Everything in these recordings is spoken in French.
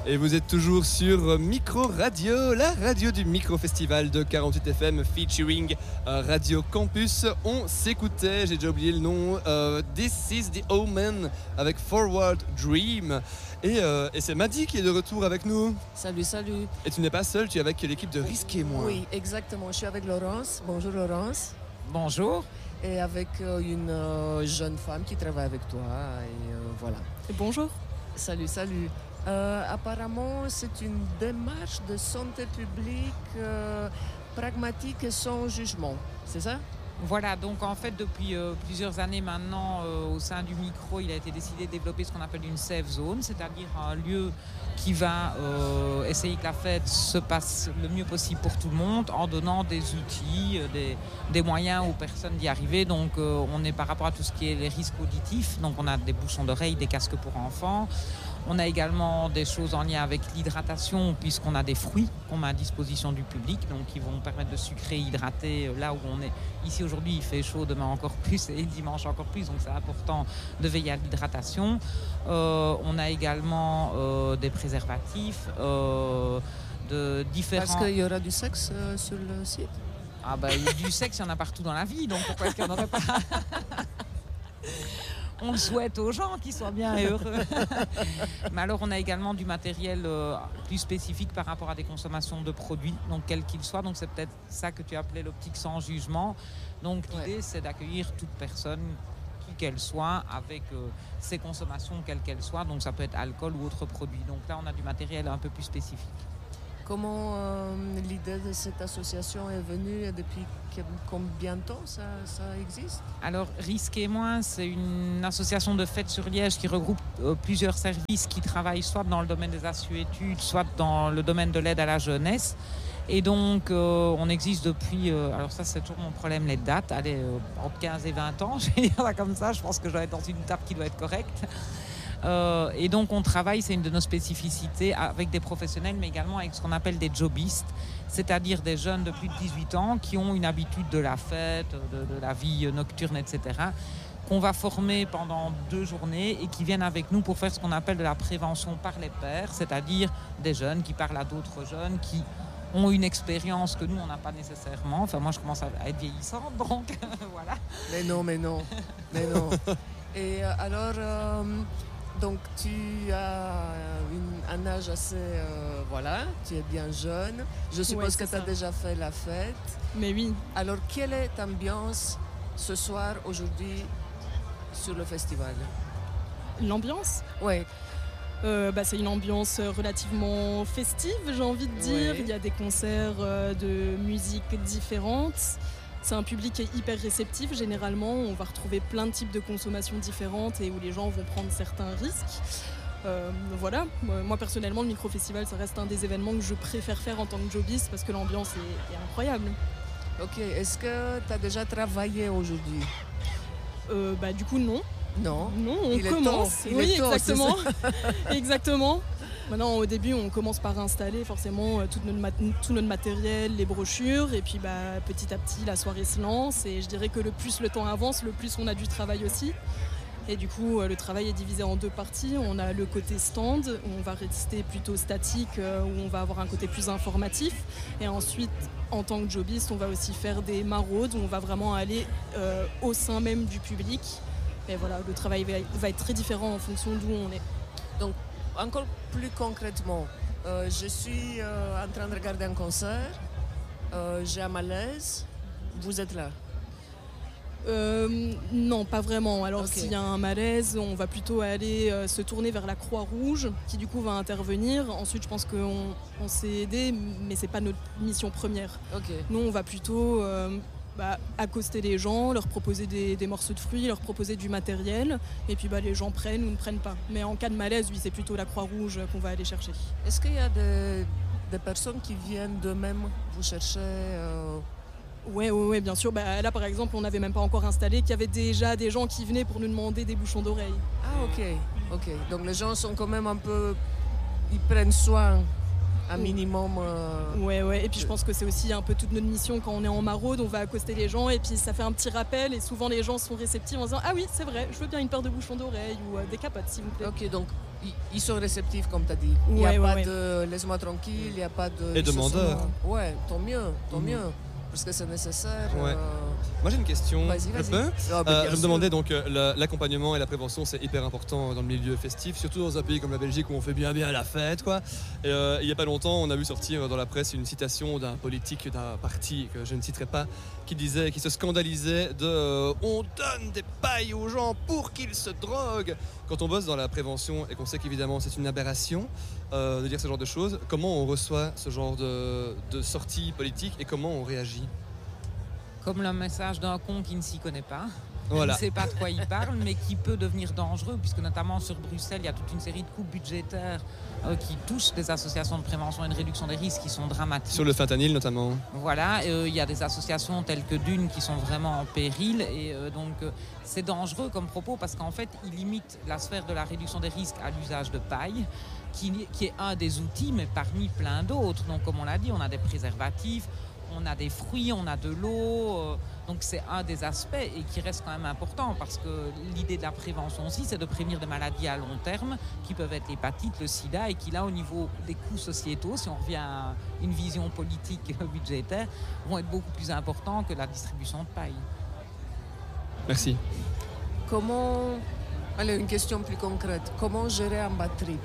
Et vous êtes toujours sur Micro Radio, la radio du Micro Festival de 48 FM featuring Radio Campus. On s'écoutait, j'ai déjà oublié le nom, This is the Omen avec Forward Dream. Et c'est Maddy qui est de retour avec nous. Salut, salut. Et tu n'es pas seule, tu es avec l'équipe de Risqué Moins. Oui, exactement. Je suis avec Laurence. Bonjour Laurence. Bonjour. Et avec une jeune femme qui travaille avec toi. Et voilà. Et bonjour. Salut, salut. Apparemment, c'est une démarche de santé publique pragmatique et sans jugement. C'est ça ? Voilà, donc en fait depuis plusieurs années maintenant au sein du micro, il a été décidé de développer ce qu'on appelle une safe zone, c'est-à-dire un lieu qui va essayer que la fête se passe le mieux possible pour tout le monde en donnant des outils, des moyens aux personnes d'y arriver. Donc on est par rapport à tout ce qui est les risques auditifs, donc on a des bouchons d'oreilles, des casques pour enfants. On a également des choses en lien avec l'hydratation puisqu'on a des fruits qu'on met à disposition du public, donc qui vont permettre de sucrer, hydrater là où on est. Ici aujourd'hui il fait chaud, demain encore plus et dimanche encore plus, donc c'est important de veiller à l'hydratation. On a également des préservatifs, de différents... Parce qu'il y aura du sexe sur le site ? Ah bah du sexe il y en a partout dans la vie, donc pourquoi est-ce qu'il n'y en aurait pas ? On le souhaite aux gens qu'ils soient bien et heureux. Mais alors, on a également du matériel plus spécifique par rapport à des consommations de produits, donc quels qu'ils soient. Donc, c'est peut-être ça que tu appelais l'optique sans jugement. Donc, l'idée, c'est d'accueillir toute personne, qui qu'elle soit, avec ses consommations, quelles qu'elles soient. Donc, ça peut être alcool ou autre produit. Donc là, on a du matériel un peu plus spécifique. Comment l'idée de cette association est venue et depuis combien de temps ça existe ? Alors, Risqué Moins, c'est une association de fêtes sur Liège qui regroupe plusieurs services qui travaillent soit dans le domaine des assuétudes, soit dans le domaine de l'aide à la jeunesse. Et donc, on existe depuis, alors ça c'est toujours mon problème, les dates, entre 15 et 20 ans, je vais dire ça comme ça, je pense que je dois être dans une table qui doit être correcte. Et donc on travaille, c'est une de nos spécificités, avec des professionnels mais également avec ce qu'on appelle des jobistes, c'est-à-dire des jeunes de plus de 18 ans qui ont une habitude de la fête, de la vie nocturne, etc., qu'on va former pendant 2 journées et qui viennent avec nous pour faire ce qu'on appelle de la prévention par les pairs, c'est-à-dire des jeunes qui parlent à d'autres jeunes qui ont une expérience que nous on n'a pas nécessairement. Enfin moi je commence à être vieillissante, donc voilà. Mais non. Et alors... Donc tu as un âge assez... voilà, tu es bien jeune. Je suppose que tu as déjà fait la fête. Mais oui. Alors quelle est l'ambiance ce soir, aujourd'hui, sur le festival ? L'ambiance ? Oui. C'est une ambiance relativement festive, j'ai envie de dire. Ouais. Il y a des concerts de musique différentes. C'est un public qui est hyper réceptif, généralement. On va retrouver plein de types de consommations différentes et où les gens vont prendre certains risques. Voilà. Moi, personnellement, le micro-festival, ça reste un des événements que je préfère faire en tant que jobiste parce que l'ambiance est incroyable. Ok. Est-ce que tu as déjà travaillé aujourd'hui ? Du coup, non. Non, on commence. Oui, exactement. Exactement. Maintenant, au début, on commence par installer forcément tout notre matériel, les brochures, et puis petit à petit, la soirée se lance. Et je dirais que le plus le temps avance, le plus on a du travail aussi. Et du coup, le travail est divisé en 2 parties. On a le côté stand, où on va rester plutôt statique, où on va avoir un côté plus informatif. Et ensuite, en tant que jobiste, on va aussi faire des maraudes, où on va vraiment aller au sein même du public. Et voilà, le travail va être très différent en fonction d'où on est. Donc, encore plus concrètement, je suis en train de regarder un concert, j'ai un malaise, vous êtes là ? Non, pas vraiment. Alors Okay. S'il y a un malaise, on va plutôt aller se tourner vers la Croix-Rouge qui du coup va intervenir. Ensuite, je pense qu'on s'est aidé, mais c'est pas notre mission première. Ok. Nous, on va plutôt accoster les gens, leur proposer des morceaux de fruits, leur proposer du matériel, et puis les gens prennent ou ne prennent pas. Mais en cas de malaise, oui, c'est plutôt la Croix-Rouge qu'on va aller chercher. Est-ce qu'il y a des personnes qui viennent d'eux-mêmes vous chercher Oui, bien sûr. Là, par exemple, on n'avait même pas encore installé qu'il y avait déjà des gens qui venaient pour nous demander des bouchons d'oreilles. Ah, ok. Donc les gens sont quand même un peu... Ils prennent soin un minimum. Ouais. Et puis je pense que c'est aussi un peu toute notre mission quand on est en maraude, on va accoster les gens et puis ça fait un petit rappel et souvent les gens sont réceptifs en disant ah oui c'est vrai, je veux bien une paire de bouchons d'oreilles ou des capotes s'il vous plaît. Ok, donc Ils sont réceptifs, comme tu as dit. Il n'y a pas de laisse-moi tranquille, il n'y a pas de... Et demandeurs. Ouais, tant mieux, parce que c'est nécessaire. Ouais. Moi j'ai une question. Vas-y. Je me demandais donc l'accompagnement et la prévention c'est hyper important dans le milieu festif, surtout dans un pays comme la Belgique où on fait bien la fête quoi. Et il n'y a pas longtemps on a vu sortir dans la presse une citation d'un politique d'un parti que je ne citerai pas qui se scandalisait de on donne des pailles aux gens pour qu'ils se droguent. Quand on bosse dans la prévention et qu'on sait qu'évidemment c'est une aberration de dire ce genre de choses, comment on reçoit ce genre de sorties politiques et comment on réagit? Comme le message d'un con qui ne s'y connaît pas, voilà. Qui ne sait pas de quoi il parle, mais qui peut devenir dangereux, puisque notamment sur Bruxelles, il y a toute une série de coupes budgétaires qui touchent des associations de prévention et de réduction des risques qui sont dramatiques. Sur le fentanyl notamment. Voilà, il y a des associations telles que Dune qui sont vraiment en péril, et donc c'est dangereux comme propos, parce qu'en fait, il limite la sphère de la réduction des risques à l'usage de paille, qui est un des outils, mais parmi plein d'autres. Donc comme on l'a dit, on a des préservatifs, on a des fruits, on a de l'eau, donc c'est un des aspects et qui reste quand même important parce que l'idée de la prévention aussi, c'est de prévenir des maladies à long terme qui peuvent être l'hépatite, le sida et qui là au niveau des coûts sociétaux, si on revient à une vision politique budgétaire, vont être beaucoup plus importants que la distribution de paille. Merci. Une question plus concrète, comment gérer un bad trip?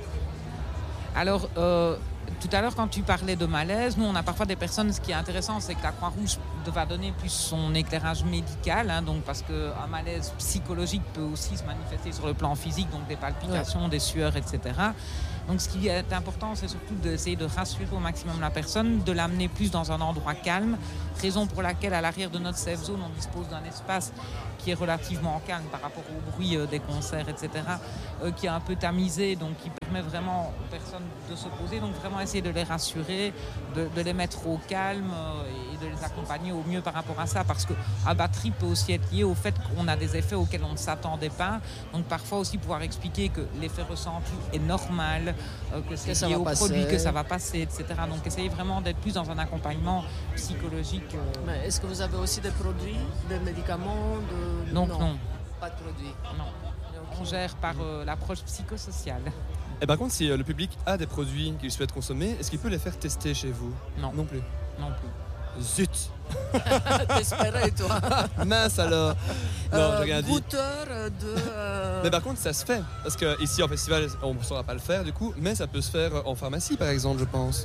Alors, tout à l'heure, quand tu parlais de malaise, nous, on a parfois des personnes, ce qui est intéressant, c'est que la Croix-Rouge va donner plus son éclairage médical, donc parce qu'un malaise psychologique peut aussi se manifester sur le plan physique, donc des palpitations, des sueurs, etc. Donc ce qui est important, c'est surtout d'essayer de rassurer au maximum la personne, de l'amener plus dans un endroit calme, raison pour laquelle à l'arrière de notre safe zone, on dispose d'un espace qui est relativement calme par rapport au bruit des concerts, etc., qui est un peu tamisé, donc qui permet vraiment aux personnes de se poser, donc vraiment essayer de les rassurer, de les mettre au calme et de les accompagner au mieux par rapport à ça, parce qu'un bad trip peut aussi être lié au fait qu'on a des effets auxquels on ne s'attendait pas, donc parfois aussi pouvoir expliquer que l'effet ressenti est normal, que c'est lié au produit, que ça va passer, etc. Donc essayer vraiment d'être plus dans un accompagnement psychologique. Mais est-ce que vous avez aussi des produits, des médicaments Non. Pas de produits. Non. On gère par l'approche psychosociale. Et par contre, si le public a des produits qu'il souhaite consommer, est-ce qu'il peut les faire tester chez vous? Non. Non plus. Non plus. Zut. T'espérais, toi. Mince alors. Non, j'ai rien dit. Goûteur de... Mais par contre, ça se fait. Parce qu'ici, en festival, on ne saura pas le faire du coup, mais ça peut se faire en pharmacie, par exemple, je pense.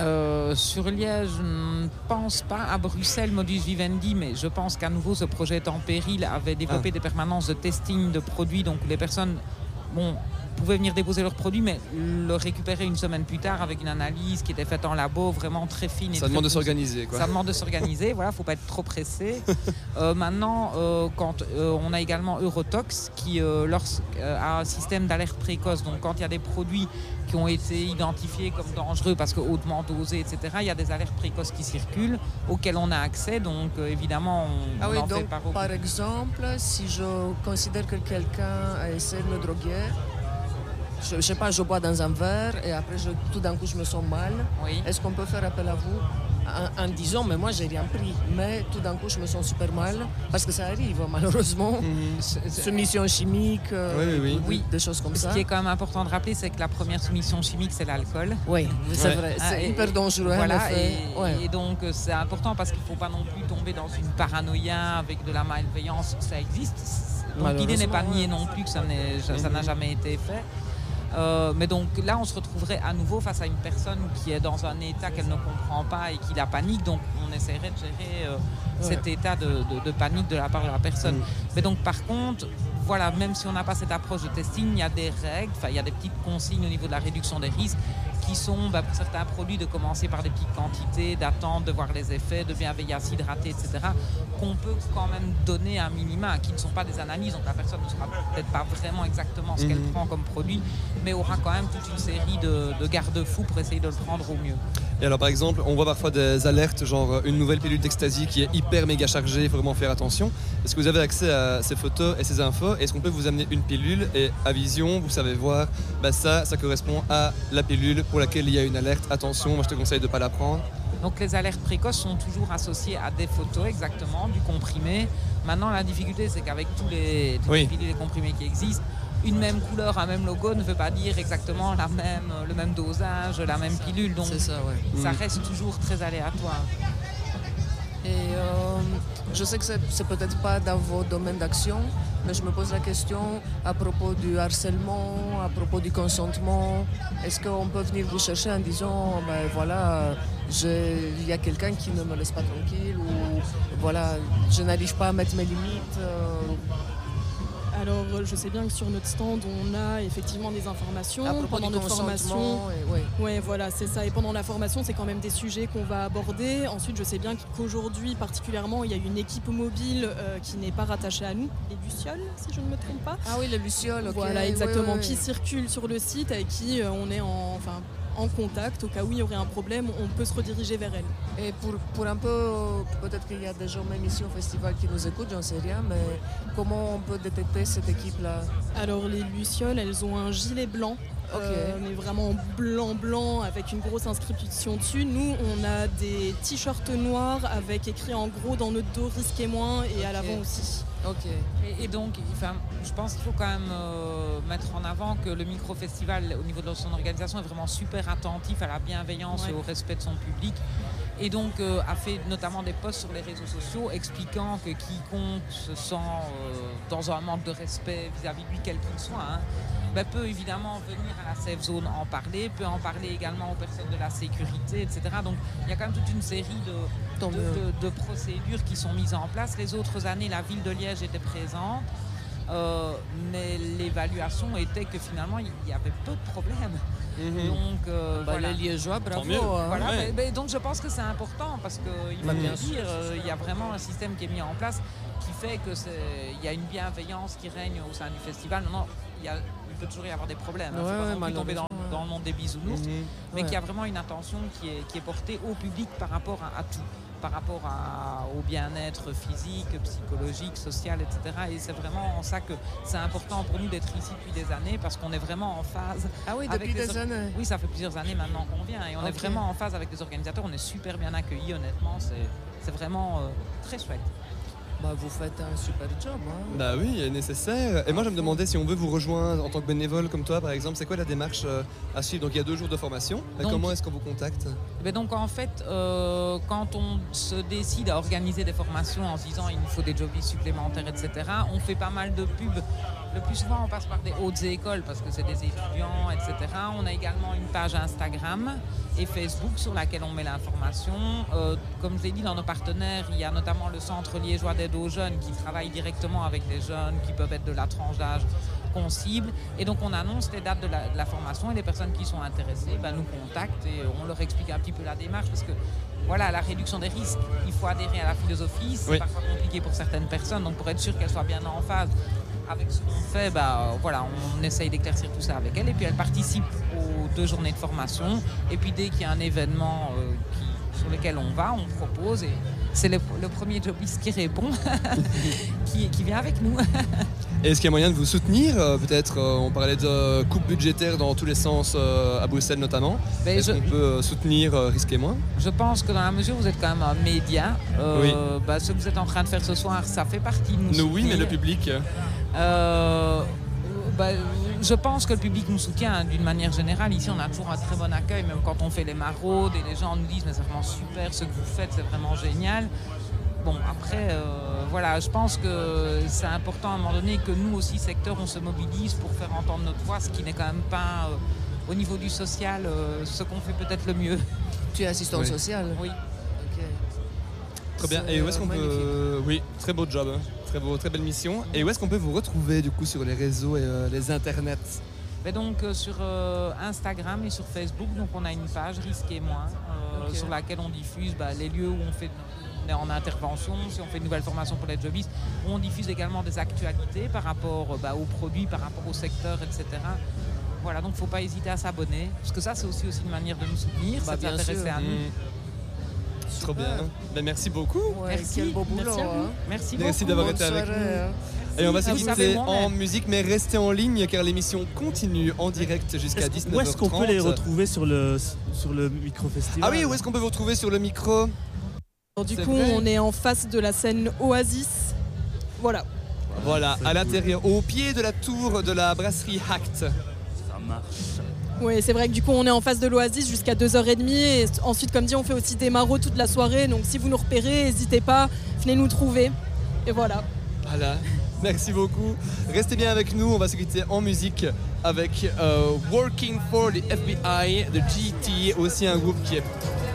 Sur Liège, je ne pense pas. À Bruxelles, Modus Vivendi, mais je pense qu'à nouveau, ce projet est en péril, avait développé des permanences de testing de produits. Donc les personnes pouvaient venir déposer leurs produits, mais le récupérer une semaine plus tard avec une analyse qui était faite en labo, vraiment très fine. Ça demande de s'organiser, quoi. Ça demande de s'organiser, voilà, il ne faut pas être trop pressé. Maintenant, quand on a également Eurotox qui a un système d'alerte précoce. Donc quand il y a des produits qui ont été identifiés comme dangereux parce que hautement dosés, etc., il y a des alertes précoces qui circulent auxquelles on a accès. Donc évidemment, on en fait pas beaucoup. Par exemple, si je considère que quelqu'un a essayé de me droguer, je sais pas, je bois dans un verre et après tout d'un coup je me sens mal. Oui. Est-ce qu'on peut faire appel à vous en disant mais moi j'ai rien pris, mais tout d'un coup je me sens super mal parce que ça arrive malheureusement. Soumission chimique, oui. des choses comme ça. Ce qui est quand même important de rappeler, c'est que la première soumission chimique c'est l'alcool. Oui, c'est vrai, c'est hyper dangereux. Voilà, et donc c'est important parce qu'il ne faut pas non plus tomber dans une paranoïa avec de la malveillance, ça existe. Donc l'idée n'est pas nier non plus que ça n'a jamais été fait. Mais donc là, on se retrouverait à nouveau face à une personne qui est dans un état qu'elle ne comprend pas et qui la panique. Donc on essaierait de gérer cet état de panique de la part de la personne. Mais donc par contre, voilà, même si on n'a pas cette approche de testing, il y a des règles, il y a des petites consignes au niveau de la réduction des risques qui sont pour certains produits de commencer par des petites quantités, d'attendre, de voir les effets, de bien veiller à s'hydrater, etc. qu'on peut quand même donner un minima, qui ne sont pas des analyses, donc la personne ne saura peut-être pas vraiment exactement ce qu'elle prend comme produit, mais aura quand même toute une série de garde-fous pour essayer de le prendre au mieux. Et alors par exemple, on voit parfois des alertes, genre une nouvelle pilule d'ecstasy qui est hyper méga chargée, il faut vraiment faire attention. Est-ce que vous avez accès à ces photos et ces infos? Est-ce qu'on peut vous amener une pilule et à vision, vous savez voir, ça correspond à la pilule pour laquelle il y a une alerte, attention, moi je te conseille de ne pas la prendre. Donc les alertes précoces sont toujours associées à des photos exactement du comprimé. Maintenant la difficulté c'est qu'avec tous les pilules et comprimés qui existent, une même couleur, un même logo ne veut pas dire exactement le même dosage, la même pilule. Donc ça reste toujours très aléatoire. Et je sais que c'est peut-être pas dans vos domaines d'action, mais je me pose la question à propos du harcèlement, à propos du consentement. Est-ce qu'on peut venir vous chercher en disant, il y a quelqu'un qui ne me laisse pas tranquille, ou voilà, je n'arrive pas à mettre mes limites. Alors, je sais bien que sur notre stand, on a effectivement des informations pendant notre formation. Ouais, voilà, c'est ça. Et pendant la formation, c'est quand même des sujets qu'on va aborder. Ensuite, je sais bien qu'aujourd'hui, particulièrement, il y a une équipe mobile qui n'est pas rattachée à nous, les Lucioles, si je ne me trompe pas. Ah oui, les Lucioles, ok. Voilà, exactement, qui circulent sur le site, avec qui on est en contact. Au cas où il y aurait un problème, on peut se rediriger vers elle. Et pour un peu, peut-être qu'il y a des gens même ici au festival qui nous écoutent, j'en sais rien, mais comment on peut détecter cette équipe-là? Alors les Lucioles, elles ont un gilet blanc. Mais vraiment blanc avec une grosse inscription dessus. Nous, on a des t-shirts noirs avec écrit en gros dans notre dos risquez moins et à l'avant aussi. Ok. Et donc, je pense qu'il faut quand même mettre en avant que le micro-festival, au niveau de son organisation, est vraiment super attentif à la bienveillance et au respect de son public. Et donc a fait notamment des posts sur les réseaux sociaux expliquant que quiconque se sent dans un manque de respect vis-à-vis de lui, quel qu'il soit, peut évidemment venir à la safe zone en parler, peut en parler également aux personnes de la sécurité, etc. Donc il y a quand même toute une série de procédures qui sont mises en place. Les autres années, la ville de Liège était présente, mais l'évaluation était que finalement il y avait peu de problèmes. Donc les Liégeois, bravo. Voilà, donc je pense que c'est important parce qu'il faut bien dire, il y a vraiment un système qui est mis en place qui fait qu'il y a une bienveillance qui règne au sein du festival. Non, il peut toujours y avoir des problèmes. Il ne faut pas tomber dans le monde des bisounours, mais qu'il y a vraiment une attention qui est portée au public par rapport à tout, par rapport au bien-être physique, psychologique, social, etc. Et c'est vraiment en ça que c'est important pour nous d'être ici depuis des années parce qu'on est vraiment en phase. Ah oui, depuis des années. Oui, ça fait plusieurs années maintenant qu'on vient et on est vraiment en phase avec les organisateurs. On est super bien accueillis, honnêtement. C'est vraiment très chouette. Vous faites un super job. Bah oui, il est nécessaire. Et moi, je me demandais si on veut vous rejoindre en tant que bénévole comme toi, par exemple, c'est quoi la démarche à suivre? Donc, il y a 2 jours de formation. Comment est-ce qu'on vous contacte? Donc, en fait, quand on se décide à organiser des formations en se disant il nous faut des jobbies supplémentaires, etc., on fait pas mal de pubs. Le plus souvent, on passe par des hautes écoles parce que c'est des étudiants, etc. On a également une page Instagram et Facebook sur laquelle on met l'information. Comme je l'ai dit, dans nos partenaires, il y a notamment le Centre liégeois d'aide aux jeunes qui travaille directement avec des jeunes qui peuvent être de la tranche d'âge qu'on cible. Et donc, on annonce les dates de la formation et les personnes qui sont intéressées nous contactent et on leur explique un petit peu la démarche parce que voilà, la réduction des risques, il faut adhérer à la philosophie. C'est parfois compliqué pour certaines personnes. Donc, pour être sûr qu'elles soient bien en phase avec ce qu'on fait, on essaye d'éclaircir tout ça avec elle et puis elle participe aux 2 journées de formation et puis dès qu'il y a un événement sur lequel on va, on propose et c'est le premier jobbiste qui répond qui vient avec nous. Et est-ce qu'il y a moyen de vous soutenir? Peut-être, on parlait de coupes budgétaires dans tous les sens, à Bruxelles notamment. Est-ce qu'on peut soutenir Risquez moins? Je pense que dans la mesure où vous êtes quand même un média, ce que vous êtes en train de faire ce soir, ça fait partie de nous soutenir. Oui, mais le public je pense que le public nous soutient d'une manière générale. Ici, on a toujours un très bon accueil, même quand on fait les maraudes et les gens nous disent mais c'est vraiment super ce que vous faites, c'est vraiment génial. Bon, après, je pense que c'est important à un moment donné que nous aussi, secteur, on se mobilise pour faire entendre notre voix, ce qui n'est quand même pas, au niveau du social, ce qu'on fait peut-être le mieux. Tu es assistante sociale? Oui. Ok. Très bien. Et où est-ce qu'on peut... Oui, très beau job. Très belle mission. Et où est-ce qu'on peut vous retrouver du coup sur les réseaux et les internets? Donc sur Instagram et sur Facebook, donc on a une page Risquez moins sur laquelle on diffuse les lieux où on est en intervention, si on fait une nouvelle formation pour les jobbies, on diffuse également des actualités par rapport aux produits, par rapport au secteur, etc. Voilà, donc il ne faut pas hésiter à s'abonner, parce que ça c'est aussi une manière de nous soutenir, c'est de s'intéresser à nous. Trop bien. Merci beaucoup. Merci. Quel beau boulot. Merci beaucoup. Merci d'avoir été avec nous. Et on va s'écouter en musique, mais restez en ligne car l'émission continue en direct jusqu'à 19h30. Où est-ce qu'on peut les retrouver sur le micro-festival? Ah oui, où est-ce qu'on peut vous retrouver sur le micro? Alors, du coup, on est en face de la scène Oasis. Voilà. Voilà, à l'intérieur, au pied de la tour de la brasserie Hact. Ça marche. Oui, c'est vrai que du coup, on est en face de l'Oasis jusqu'à 2h30. Et ensuite, comme dit, on fait aussi des marauds toute la soirée. Donc, si vous nous repérez, n'hésitez pas, venez nous trouver. Et voilà. Voilà, merci beaucoup. Restez bien avec nous, on va se quitter en musique avec Working for the FBI de GT, aussi un groupe qui est